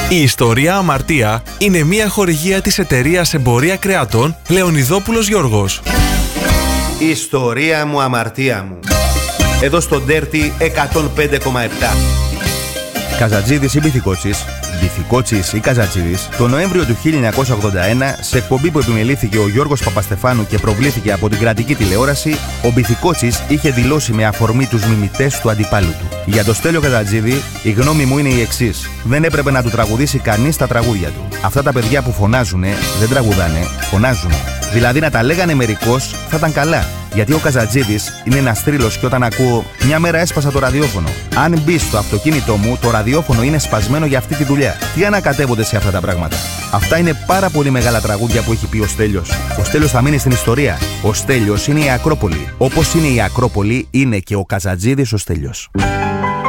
Η ιστορία Αμαρτία είναι μια χορηγία της εταιρείας εμπορία κρεατών Λεωνιδόπουλος Γιώργος. Ιστορία μου, αμαρτία μου. Εδώ στο Dirty 105,7. Καζατζίδης ή Μπιθικότσης, Μπιθικότσης ή Καζατζίδης, το Νοέμβριο του 1981, σε εκπομπή που επιμελήθηκε ο Γιώργος Παπαστεφάνου και προβλήθηκε από την κρατική τηλεόραση, ο Μπιθικότσης είχε δηλώσει με αφορμή τους μιμητές του αντιπάλου του. Για τον Στέλιο Καζατζίδη, η γνώμη μου είναι η εξής: δεν έπρεπε να του τραγουδήσει κανείς τα τραγούδια του. Αυτά τα παιδιά που φωνάζουνε, δεν τραγουδάνε, φωνάζουνε. Δηλαδή να τα λέγανε μερικώς θα ήταν καλά. Γιατί ο Καζατζίδης είναι ένας θρύλος και όταν ακούω «μια μέρα έσπασα το ραδιόφωνο». Αν μπει στο αυτοκίνητό μου, το ραδιόφωνο είναι σπασμένο για αυτή τη δουλειά. Τι ανακατεύονται σε αυτά τα πράγματα? Αυτά είναι πάρα πολύ μεγάλα τραγούδια που έχει πει ο Στέλιος. Ο Στέλιος θα μείνει στην ιστορία. Ο Στέλιος είναι η Ακρόπολη. Όπως είναι η Ακρόπολη, είναι και ο Καζατζίδης ο Στέλιος.